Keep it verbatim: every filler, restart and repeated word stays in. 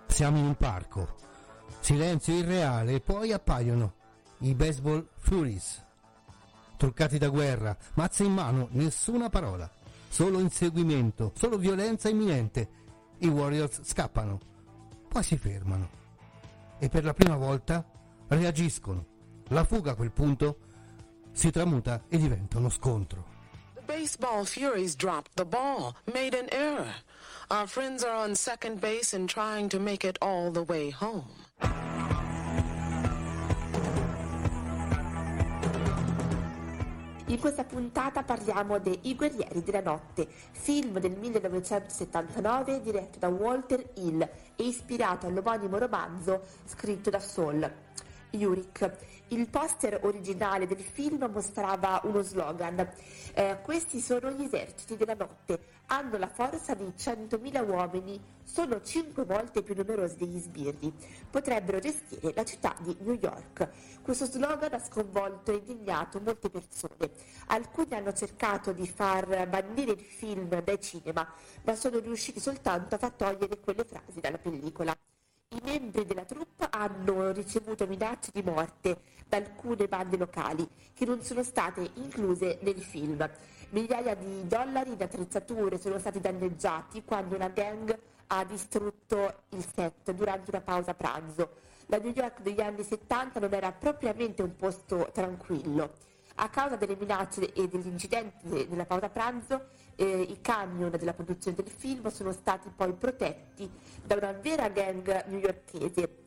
Siamo in un parco, silenzio irreale e poi appaiono i Baseball Furies, truccati da guerra, mazze in mano, nessuna parola, solo inseguimento, solo violenza imminente. I Warriors scappano, poi si fermano e per la prima volta reagiscono. La fuga a quel punto si tramuta e diventa uno scontro. The Baseball Furies dropped the ball, made an error. Our friends are on second base and trying to make it all the way home. In questa puntata parliamo de I Guerrieri della Notte, film del millenovecentosettantanove diretto da Walter Hill e ispirato all'omonimo romanzo scritto da Saul Ulrich. Il poster originale del film mostrava uno slogan: eh, questi sono gli eserciti della notte, hanno la forza di centomila uomini, sono cinque volte più numerosi degli sbirri, potrebbero gestire la città di New York. Questo slogan ha sconvolto e indignato molte persone. Alcuni hanno cercato di far bandire il film dai cinema, ma sono riusciti soltanto a far togliere quelle frasi dalla pellicola. I membri della troupe hanno ricevuto minacce di morte da alcune bande locali che non sono state incluse nel film. Migliaia di dollari in attrezzature sono stati danneggiati quando una gang ha distrutto il set durante una pausa pranzo. La New York degli anni settanta non era propriamente un posto tranquillo. A causa delle minacce e degli incidenti della pausa pranzo, eh, i camion della produzione del film sono stati poi protetti da una vera gang newyorkese.